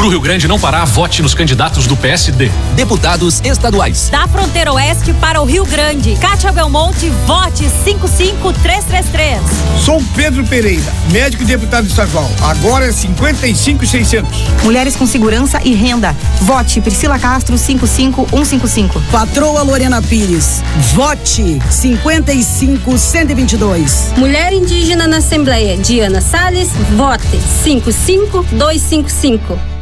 Pro Rio Grande não parar, vote nos candidatos do PSD. Deputados estaduais. Da Fronteira Oeste para o Rio Grande. Kátia Belmonte, vote 55333. Sou Pedro Pereira, médico e deputado estadual. Agora é 55.600. Mulheres com segurança e renda. Vote Priscila Castro 55155. Patroa Lorena Pires. Vote 55.122. Mulher indígena na Assembleia, Diana Salles, vote 55255.